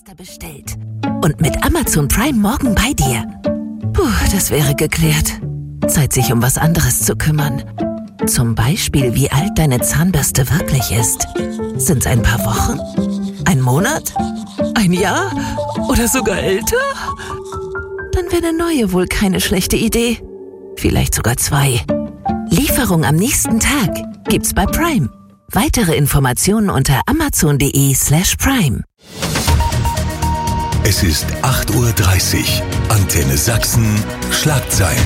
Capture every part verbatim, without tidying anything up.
Zahnpasta bestellt. Und mit Amazon Prime morgen bei dir. Puh, das wäre geklärt. Zeit, sich um was anderes zu kümmern. Zum Beispiel, wie alt deine Zahnbürste wirklich ist. Sind's ein paar Wochen? Ein Monat? Ein Jahr? Oder sogar älter? Dann wäre eine neue wohl keine schlechte Idee. Vielleicht sogar zwei. Lieferung am nächsten Tag gibt's bei Prime. Weitere Informationen unter amazon.de slash prime. Es ist acht Uhr dreißig. Antenne Sachsen, Schlagzeilen.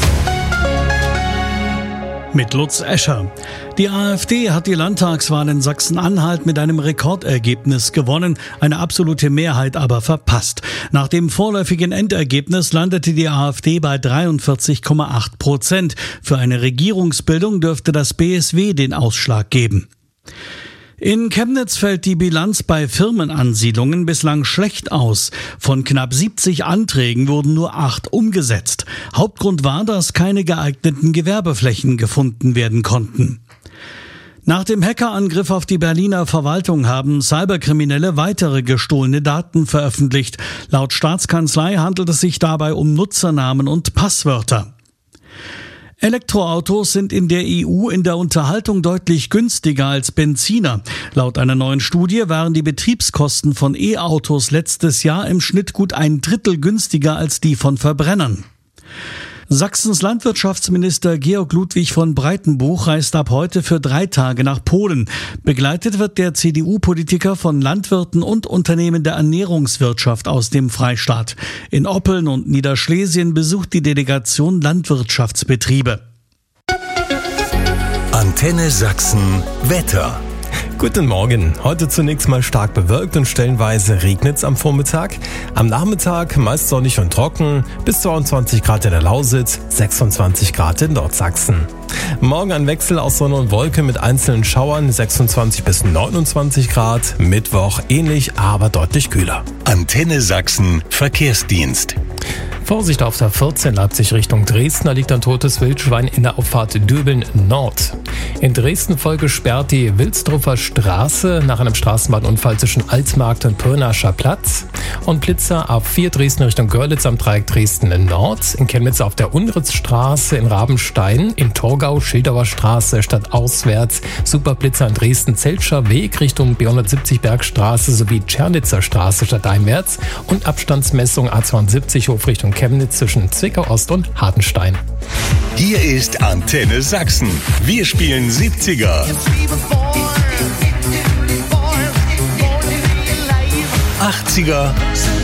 Mit Lutz Escher. Die AfD hat die Landtagswahl in Sachsen-Anhalt mit einem Rekordergebnis gewonnen, eine absolute Mehrheit aber verpasst. Nach dem vorläufigen Endergebnis landete die AfD bei dreiundvierzig Komma acht Prozent. Für eine Regierungsbildung dürfte das B S W den Ausschlag geben. In Chemnitz fällt die Bilanz bei Firmenansiedlungen bislang schlecht aus. Von knapp siebzig Anträgen wurden nur acht umgesetzt. Hauptgrund war, dass keine geeigneten Gewerbeflächen gefunden werden konnten. Nach dem Hackerangriff auf die Berliner Verwaltung haben Cyberkriminelle weitere gestohlene Daten veröffentlicht. Laut Staatskanzlei handelt es sich dabei um Nutzernamen und Passwörter. Elektroautos sind in der E U in der Unterhaltung deutlich günstiger als Benziner. Laut einer neuen Studie waren die Betriebskosten von E-Autos letztes Jahr im Schnitt gut ein Drittel günstiger als die von Verbrennern. Sachsens Landwirtschaftsminister Georg Ludwig von Breitenbuch reist ab heute für drei Tage nach Polen. Begleitet wird der C D U-Politiker von Landwirten und Unternehmen der Ernährungswirtschaft aus dem Freistaat. In Oppeln und Niederschlesien besucht die Delegation Landwirtschaftsbetriebe. Antenne Sachsen, Wetter. Guten Morgen. Heute zunächst mal stark bewölkt und stellenweise regnet's am Vormittag. Am Nachmittag meist sonnig und trocken, bis zweiundzwanzig Grad in der Lausitz, sechsundzwanzig Grad in Nordsachsen. Morgen ein Wechsel aus Sonne und Wolke mit einzelnen Schauern, sechsundzwanzig bis neunundzwanzig Grad. Mittwoch ähnlich, aber deutlich kühler. Antenne Sachsen, Verkehrsdienst. Vorsicht auf der vierzehn Leipzig Richtung Dresden, da liegt ein totes Wildschwein in der Auffahrt Döbeln Nord. In Dresden voll gesperrt die Wilsdruffer Straße nach einem Straßenbahnunfall zwischen Altmarkt und Pirnascher Platz. Und Blitzer A vier Dresden Richtung Görlitz am Dreieck Dresden Nord. In Chemnitz auf der Unritzstraße in Rabenstein. In Torgau Schildauer Straße stadtauswärts. Superblitzer in Dresden Zeltscher Weg Richtung B hundertsiebzig Bergstraße sowie Tschernitzer Straße stadteinwärts. Und Abstandsmessung A zweiundsiebzig Hof Richtung Chemnitz zwischen Zwickau Ost und Hartenstein. Hier ist Antenne Sachsen. Wir spielen siebziger, achtziger